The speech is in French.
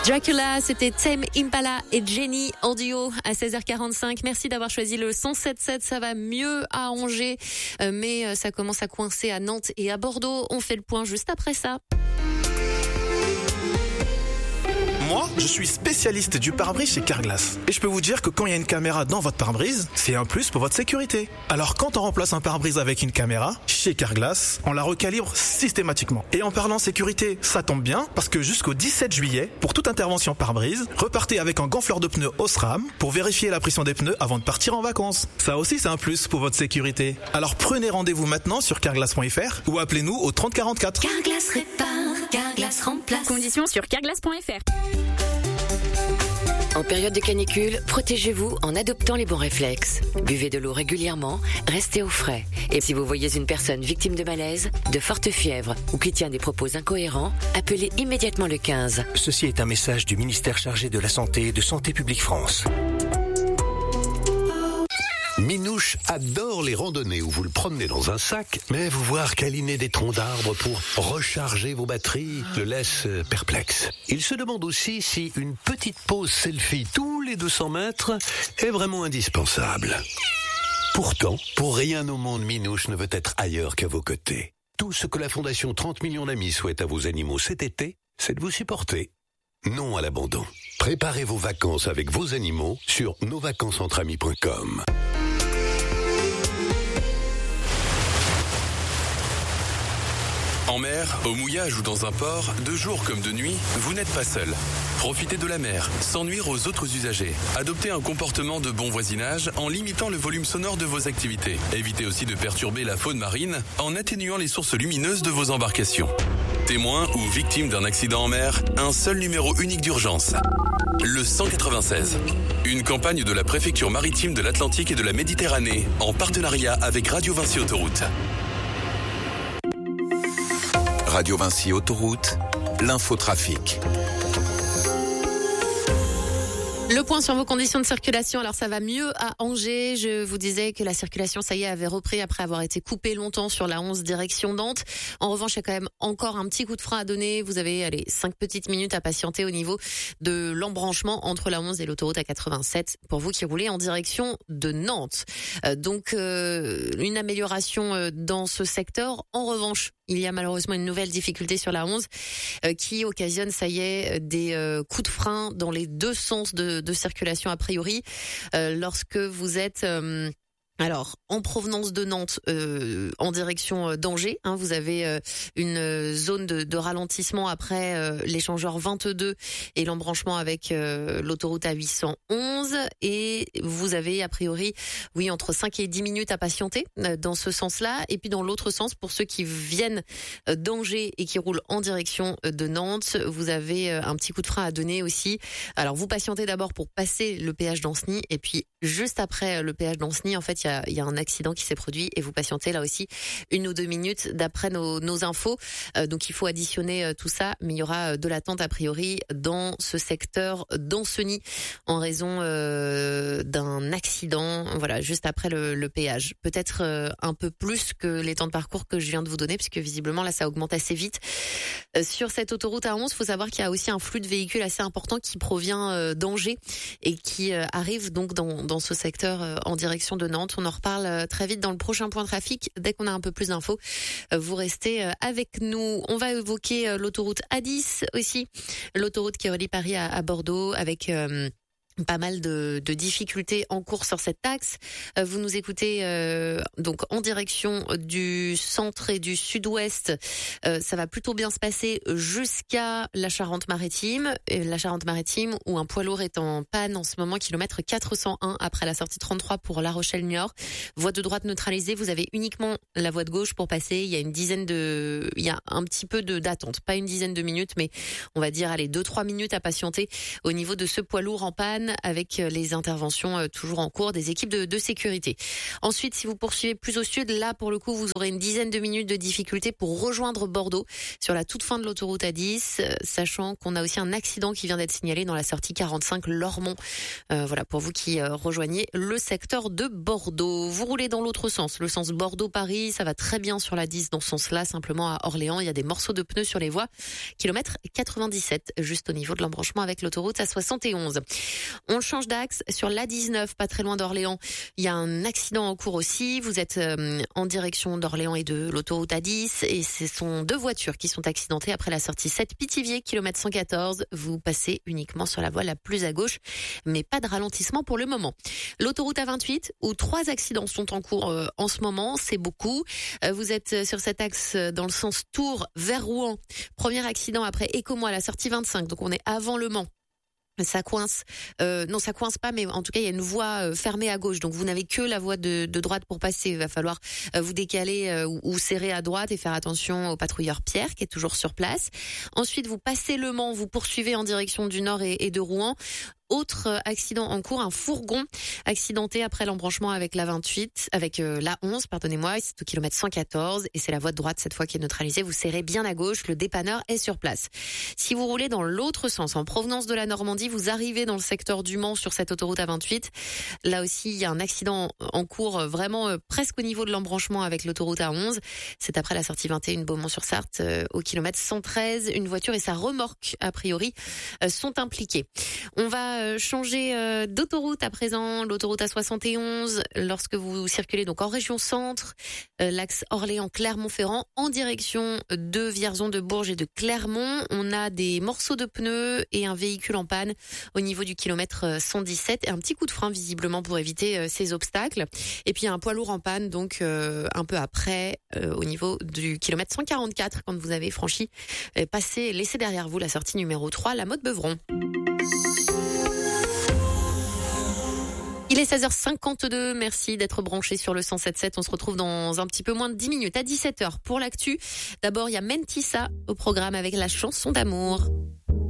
Dracula, c'était Tame Impala et Jenny en duo à 16h45. Merci d'avoir choisi le 107.7. Ça va mieux à Angers, mais ça commence à coincer à Nantes et à Bordeaux. On fait le point juste après ça. Moi, je suis spécialiste du pare-brise chez Carglass. Et je peux vous dire que quand il y a une caméra dans votre pare-brise, c'est un plus pour votre sécurité. Alors quand on remplace un pare-brise avec une caméra, chez Carglass, on la recalibre systématiquement. Et en parlant sécurité, ça tombe bien, parce que jusqu'au 17 juillet, pour toute intervention pare-brise, repartez avec un gonfleur de pneus Osram pour vérifier la pression des pneus avant de partir en vacances. Ça aussi, c'est un plus pour votre sécurité. Alors prenez rendez-vous maintenant sur carglass.fr ou appelez-nous au 30 44. Carglass répare, Carglass remplace. Conditions sur carglass.fr. En période de canicule, protégez-vous en adoptant les bons réflexes. Buvez de l'eau régulièrement, restez au frais. Et si vous voyez une personne victime de malaise, de forte fièvre ou qui tient des propos incohérents, appelez immédiatement le 15. Ceci est un message du ministère chargé de la Santé et de Santé publique France. Minouche adore les randonnées où vous le promenez dans un sac, mais vous voir câliner des troncs d'arbres pour recharger vos batteries le laisse perplexe. Il se demande aussi si une petite pause selfie tous les 200 mètres est vraiment indispensable. Pourtant, pour rien au monde, Minouche ne veut être ailleurs qu'à vos côtés. Tout ce que la Fondation 30 millions d'amis souhaite à vos animaux cet été, c'est de vous supporter. Non à l'abandon. Préparez vos vacances avec vos animaux sur nosvacancesentramis.com. En mer, au mouillage ou dans un port, de jour comme de nuit, vous n'êtes pas seul. Profitez de la mer, sans nuire aux autres usagers. Adoptez un comportement de bon voisinage en limitant le volume sonore de vos activités. Évitez aussi de perturber la faune marine en atténuant les sources lumineuses de vos embarcations. Témoin ou victime d'un accident en mer, un seul numéro unique d'urgence. Le 196. Une campagne de la préfecture maritime de l'Atlantique et de la Méditerranée en partenariat avec Radio Vinci Autoroute. Radio Vinci Autoroute, l'infotrafic. Le point sur vos conditions de circulation. Alors ça va mieux à Angers. Je vous disais que la circulation, ça y est, avait repris après avoir été coupée longtemps sur la 11 direction Nantes. En revanche, il y a quand même encore un petit coup de frein à donner. Vous avez 5 petites minutes à patienter au niveau de l'embranchement entre la 11 et l'autoroute A87 pour vous qui roulez en direction de Nantes. Donc une amélioration dans ce secteur. En revanche, il y a malheureusement une nouvelle difficulté sur la 11 qui occasionne, ça y est, des coups de frein dans les deux sens de circulation a priori. Lorsque vous êtes... Alors, en provenance de Nantes, en direction d'Angers, vous avez une zone de ralentissement après l'échangeur 22 et l'embranchement avec l'autoroute A811. Et vous avez, a priori, entre 5 et 10 minutes à patienter dans ce sens-là. Et puis dans l'autre sens, pour ceux qui viennent d'Angers et qui roulent en direction de Nantes, vous avez un petit coup de frein à donner aussi. Alors, vous patientez d'abord pour passer le péage d'Ancenis. Et puis, juste après le péage d'Ancenis, en fait, il y a un accident qui s'est produit et vous patientez là aussi 1 ou 2 minutes d'après nos infos. Donc il faut additionner tout ça, mais il y aura de l'attente a priori dans ce secteur d'Ancenis en raison d'un accident, juste après le péage. Peut-être un peu plus que les temps de parcours que je viens de vous donner, puisque visiblement là ça augmente assez vite. Sur cette autoroute A11, il faut savoir qu'il y a aussi un flux de véhicules assez important qui provient d'Angers et qui arrive donc dans ce secteur en direction de Nantes. On en reparle très vite dans le prochain point trafic. Dès qu'on a un peu plus d'infos, vous restez avec nous. On va évoquer l'autoroute A10 aussi. L'autoroute qui relie Paris à Bordeaux avec... pas mal de difficultés en cours sur cette axe. Vous nous écoutez donc en direction du centre et du sud-ouest. Ça va plutôt bien se passer jusqu'à la Charente-Maritime. La Charente-Maritime où un poids lourd est en panne en ce moment, kilomètre 401 après la sortie 33 pour La Rochelle-Niort. Voie de droite neutralisée, vous avez uniquement la voie de gauche pour passer. Il y a un petit peu d'attente, pas une dizaine de minutes, mais on va dire 2-3 minutes à patienter au niveau de ce poids lourd en panne. panne avec les interventions toujours en cours des équipes de sécurité. Ensuite, si vous poursuivez plus au sud, là pour le coup, vous aurez une dizaine de minutes de difficulté pour rejoindre Bordeaux sur la toute fin de l'autoroute A10, sachant qu'on a aussi un accident qui vient d'être signalé dans la sortie 45 Lormont. Voilà pour vous qui rejoignez le secteur de Bordeaux. Vous roulez dans l'autre sens, le sens Bordeaux-Paris, ça va très bien sur la 10 dans ce sens-là. Simplement à Orléans, il y a des morceaux de pneus sur les voies. Kilomètre 97, juste au niveau de l'embranchement avec l'autoroute A71. On change d'axe sur l'A19, pas très loin d'Orléans. Il y a un accident en cours aussi. Vous êtes en direction d'Orléans et de l'autoroute A10 et ce sont deux voitures qui sont accidentées après la sortie 7 Pithiviers, kilomètre 114. Vous passez uniquement sur la voie la plus à gauche, mais pas de ralentissement pour le moment. L'autoroute A28, où 3 accidents sont en cours en ce moment, c'est beaucoup. Vous êtes sur cet axe dans le sens Tours vers Rouen. Premier accident après Écomois à la sortie 25, donc on est avant Le Mans. Ça coince. Non, ça coince pas, mais en tout cas, il y a une voie fermée à gauche. Donc, vous n'avez que la voie de droite pour passer. Il va falloir vous décaler ou serrer à droite et faire attention au patrouilleur Pierre, qui est toujours sur place. Ensuite, vous passez Le Mans, vous poursuivez en direction du nord et de Rouen. Autre accident en cours, un fourgon accidenté après l'embranchement avec la 28, avec la 11, pardonnez-moi, c'est au kilomètre 114 et c'est la voie de droite cette fois qui est neutralisée. Vous serrez bien à gauche, le dépanneur est sur place. Si vous roulez dans l'autre sens, en provenance de la Normandie, vous arrivez dans le secteur du Mans sur cette autoroute A28. Là aussi, il y a un accident en cours vraiment presque au niveau de l'embranchement avec l'autoroute A11. C'est après la sortie 21 Beaumont-sur-Sarthe au kilomètre 113. Une voiture et sa remorque, a priori, sont impliquées. On va changer d'autoroute à présent, l'autoroute A71, lorsque vous circulez donc en région centre, l'axe Orléans-Clermont-Ferrand, en direction de Vierzon, de Bourges et de Clermont. On a des morceaux de pneus et un véhicule en panne au niveau du kilomètre 117 et un petit coup de frein visiblement pour éviter ces obstacles. Et puis il y a un poids lourd en panne donc un peu après au niveau du kilomètre 144 quand vous avez franchi, laissé derrière vous la sortie numéro 3, la Motte-Beuvron. Il est 16h52, merci d'être branché sur le 107.7. On se retrouve dans un petit peu moins de 10 minutes, à 17h pour l'actu. D'abord, il y a Mentissa au programme avec la chanson d'amour.